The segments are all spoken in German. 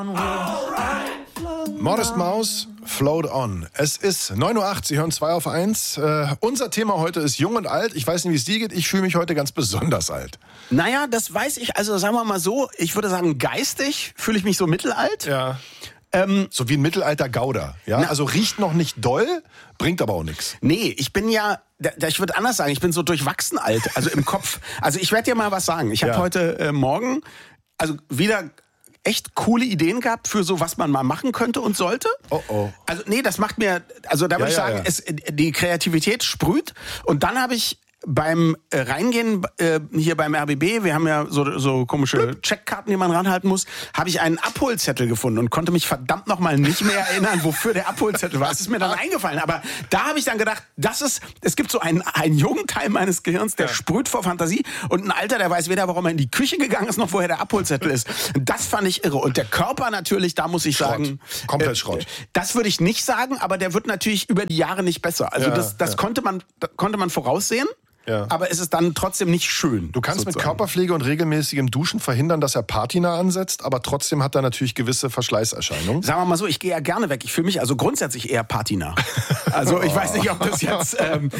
Modest Mouse, Float On. Es ist 9:08 Uhr, Sie hören 2 auf 1. Unser Thema heute ist Jung und Alt. Ich weiß nicht, wie es dir geht. Ich fühle mich heute ganz besonders alt. Naja, das weiß ich. Also sagen wir mal so, ich würde sagen, geistig fühle ich mich so mittelalt. Ja. So wie ein mittelalter Gouda. Ja? Also riecht noch nicht doll, bringt aber auch nichts. Nee, ich bin ja, ich würde anders sagen, ich bin so durchwachsen alt, also im Kopf. Also ich werde dir mal was sagen. Ich habe heute Morgen also wieder echt coole Ideen gehabt für so, was man mal machen könnte und sollte. Oh. Also nee, das macht mir, also da würde ich sagen, die Kreativität sprüht. Und dann habe ich beim Reingehen hier beim RBB, wir haben ja so komische Checkkarten, die man ranhalten muss, habe ich einen Abholzettel gefunden und konnte mich verdammt nochmal nicht mehr erinnern, wofür der Abholzettel war. Es ist mir dann eingefallen, aber da habe ich dann gedacht, es gibt so einen jungen Teil meines Gehirns, der sprüht vor Fantasie und ein Alter, der weiß weder, warum er in die Küche gegangen ist, noch woher der Abholzettel ist. Das fand ich irre. Und der Körper natürlich, da muss ich sagen... Komplett Schrott. Das würde ich nicht sagen, aber der wird natürlich über die Jahre nicht besser. Also das konnte man voraussehen. Ja. Aber es ist dann trotzdem nicht schön. Du kannst mit Körperpflege und regelmäßigem Duschen verhindern, dass er Patina ansetzt, aber trotzdem hat er natürlich gewisse Verschleißerscheinungen. Sagen wir mal so, ich gehe ja gerne weg. Ich fühle mich also grundsätzlich eher Patina. Also ich weiß nicht, ob das jetzt...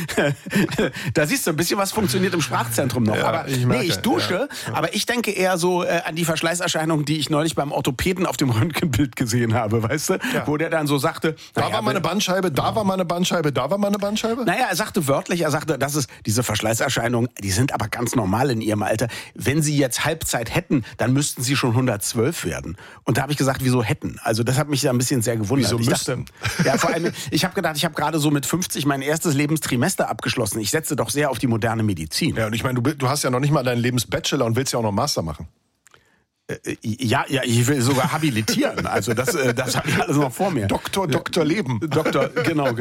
da siehst du, ein bisschen was funktioniert im Sprachzentrum noch. Ja, aber ich dusche, aber ich denke eher so an die Verschleißerscheinungen, die ich neulich beim Orthopäden auf dem Röntgenbild gesehen habe, weißt du? Ja. Wo der dann so sagte... Da war mal eine Bandscheibe, da war mal eine Bandscheibe, da war mal eine Bandscheibe? Naja, er sagte wörtlich, das ist diese Verschleißerscheinungen, die sind aber ganz normal in ihrem Alter. Wenn sie jetzt Halbzeit hätten, dann müssten sie schon 112 werden. Und da habe ich gesagt, wieso hätten? Also das hat mich da ein bisschen sehr gewundert. Wieso müssten? Ja, vor allem, ich habe gedacht, ich habe gerade so mit 50 mein erstes Lebenstrimester abgeschlossen. Ich setze doch sehr auf die moderne Medizin. Ja, und ich meine, du hast ja noch nicht mal deinen Lebensbachelor und willst ja auch noch Master machen. Ja, ich will sogar habilitieren. Also das habe ich alles noch vor mir. Doktor Leben. Genau.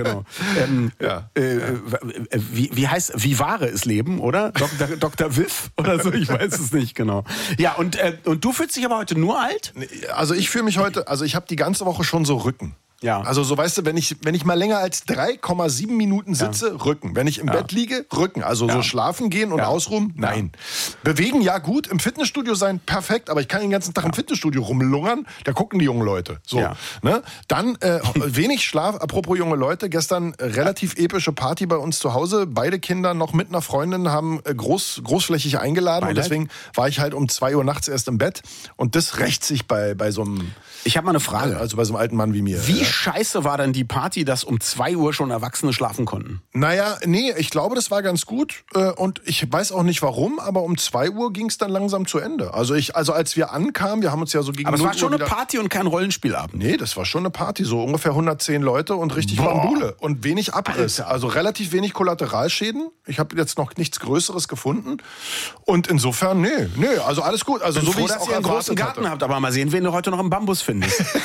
Wie wahre ist Leben, oder? Dr. Wiff oder so, ich weiß es nicht genau. Ja, und du fühlst dich aber heute nur alt? Also ich fühle mich heute, ich habe die ganze Woche schon so Rücken. Ja. Also so, weißt du, wenn ich mal länger als 3,7 Minuten sitze, Rücken. Wenn ich im Bett liege, Rücken. Also so schlafen gehen und ausruhen, nein. Bewegen, ja gut. Im Fitnessstudio sein, perfekt. Aber ich kann den ganzen Tag im Fitnessstudio rumlungern. Da gucken die jungen Leute. So, ne? Dann wenig Schlaf. Apropos junge Leute. Gestern relativ epische Party bei uns zu Hause. Beide Kinder noch mit einer Freundin haben großflächig eingeladen. Und deswegen war ich halt um 2 Uhr nachts erst im Bett. Und das rächt sich bei so einem... Ich habe mal eine Frage. Also bei so einem alten Mann wie mir. Wie scheiße war denn die Party, dass um 2 Uhr schon Erwachsene schlafen konnten? Naja, nee, ich glaube, das war ganz gut. Und ich weiß auch nicht warum, aber um 2 Uhr ging es dann langsam zu Ende. Also als wir ankamen, wir haben uns ja so gegen... Aber es war schon eine Party und kein Rollenspielabend. Nee, das war schon eine Party. So ungefähr 110 Leute und richtig Bambule. Und wenig Abriss. Also relativ wenig Kollateralschäden. Ich habe jetzt noch nichts Größeres gefunden. Und insofern, nee, also alles gut. Also so wie ich es auch einen großen Garten habt, aber mal sehen, wen du heute noch im Bambus findest.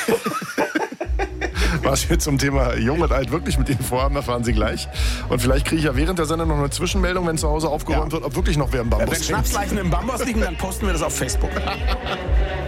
Was wir zum Thema Jung und Alt wirklich mit Ihnen vorhaben, erfahren Sie gleich. Und vielleicht kriege ich ja während der Sendung noch eine Zwischenmeldung, wenn zu Hause aufgeräumt wird, ob wirklich noch wer im Bambus Wenn Schnapsleichen im Bambus liegen, dann posten wir das auf Facebook.